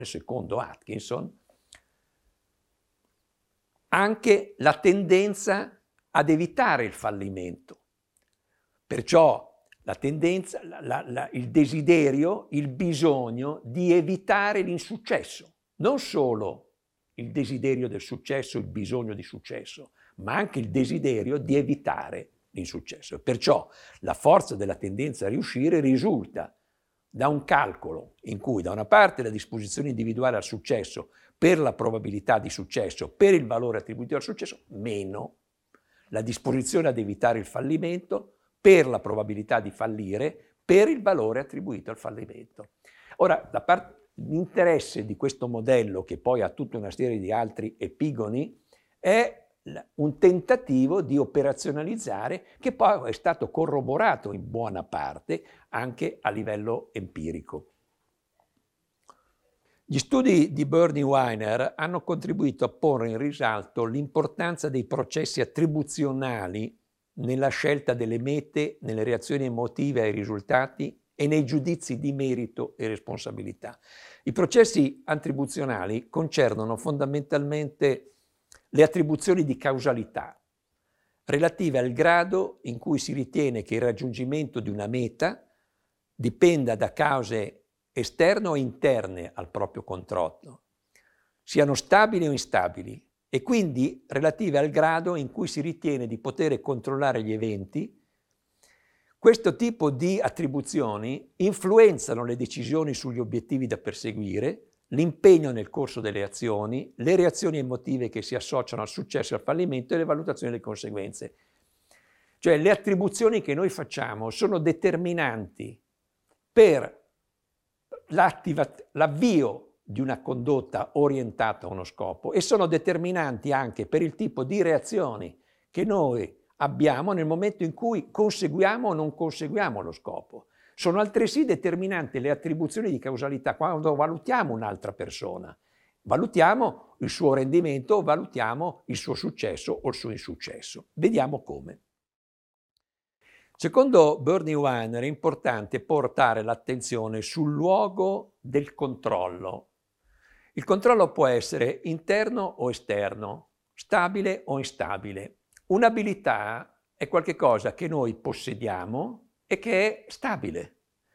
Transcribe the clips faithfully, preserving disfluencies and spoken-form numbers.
secondo Atkinson, anche la tendenza ad evitare il fallimento. Perciò la tendenza, la, la, la, il desiderio, il bisogno di evitare l'insuccesso. Non solo il desiderio del successo, il bisogno di successo, ma anche il desiderio di evitare l'insuccesso. Perciò la forza della tendenza a riuscire risulta da un calcolo in cui da una parte la disposizione individuale al successo per la probabilità di successo, per il valore attribuito al successo, meno la disposizione ad evitare il fallimento per la probabilità di fallire, per il valore attribuito al fallimento. Ora, la parte, l'interesse di questo modello, che poi ha tutta una serie di altri epigoni, è un tentativo di operazionalizzare, che poi è stato corroborato in buona parte anche a livello empirico. Gli studi di Bernie Weiner hanno contribuito a porre in risalto l'importanza dei processi attribuzionali nella scelta delle mete, nelle reazioni emotive ai risultati e nei giudizi di merito e responsabilità. I processi attribuzionali concernono fondamentalmente le attribuzioni di causalità, relative al grado in cui si ritiene che il raggiungimento di una meta dipenda da cause esterne o interne al proprio controllo, siano stabili o instabili, e quindi relative al grado in cui si ritiene di poter controllare gli eventi. Questo tipo di attribuzioni influenzano le decisioni sugli obiettivi da perseguire, l'impegno nel corso delle azioni, le reazioni emotive che si associano al successo e al fallimento e le valutazioni delle conseguenze. Cioè le attribuzioni che noi facciamo sono determinanti per l'avvio di una condotta orientata a uno scopo e sono determinanti anche per il tipo di reazioni che noi abbiamo nel momento in cui conseguiamo o non conseguiamo lo scopo. Sono altresì determinanti le attribuzioni di causalità quando valutiamo un'altra persona. Valutiamo il suo rendimento, valutiamo il suo successo o il suo insuccesso. Vediamo come. Secondo Bernie Weiner è importante portare l'attenzione sul luogo del controllo. Il controllo può essere interno o esterno, stabile o instabile. Un'abilità è qualcosa che noi possediamo e che è stabile.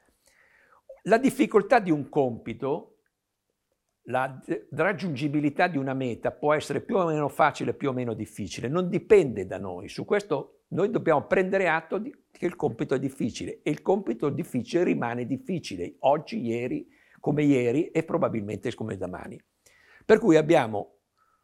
La difficoltà di un compito, la raggiungibilità di una meta può essere più o meno facile, più o meno difficile, non dipende da noi. Su questo noi dobbiamo prendere atto di, che il compito è difficile e il compito difficile rimane difficile oggi, ieri, come ieri e probabilmente come domani. Per cui abbiamo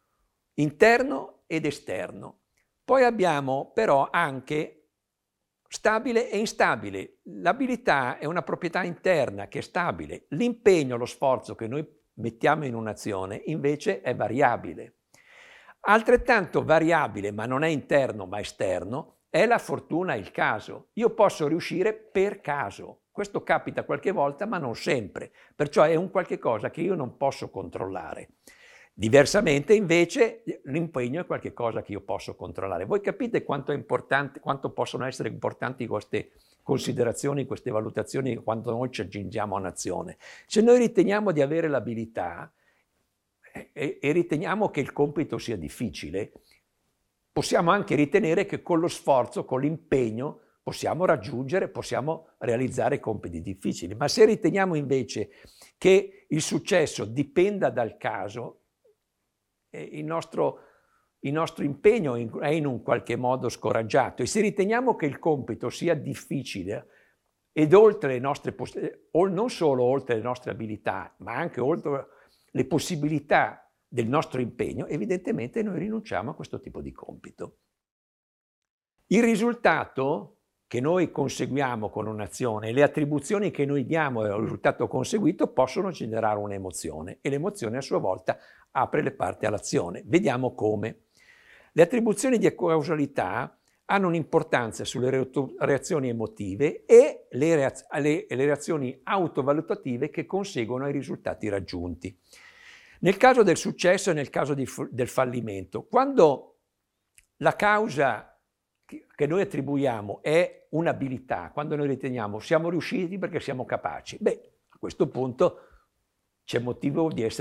interno ed esterno. Poi abbiamo però anche stabile e instabile. L'abilità è una proprietà interna che è stabile. L'impegno, lo sforzo che noi mettiamo in un'azione invece è variabile. Altrettanto variabile, ma non è interno ma esterno, è la fortuna e il caso. Io posso riuscire per caso. Questo capita qualche volta, ma non sempre. Perciò è un qualche cosa che io non posso controllare. Diversamente, invece, l'impegno è qualche cosa che io posso controllare. Voi capite quanto è importante, quanto possono essere importanti queste considerazioni, queste valutazioni quando noi ci aggiungiamo a un'azione. Se noi riteniamo di avere l'abilità e, e riteniamo che il compito sia difficile, possiamo anche ritenere che con lo sforzo, con l'impegno, possiamo raggiungere, possiamo realizzare compiti difficili. Ma se riteniamo invece che il successo dipenda dal caso, il nostro, il nostro impegno è in un qualche modo scoraggiato. E se riteniamo che il compito sia difficile ed oltre le nostre o non solo oltre le nostre abilità, ma anche oltre le possibilità del nostro impegno, evidentemente noi rinunciamo a questo tipo di compito. Il risultato che noi conseguiamo con un'azione, le attribuzioni che noi diamo al risultato conseguito possono generare un'emozione e l'emozione a sua volta apre le porte all'azione. Vediamo come. Le attribuzioni di causalità hanno un'importanza sulle reazioni emotive e le, reaz- le, le reazioni autovalutative che conseguono ai risultati raggiunti. Nel caso del successo e nel caso di, del fallimento, quando la causa che noi attribuiamo è un'abilità, quando noi riteniamo siamo riusciti perché siamo capaci, beh, a questo punto c'è motivo di essere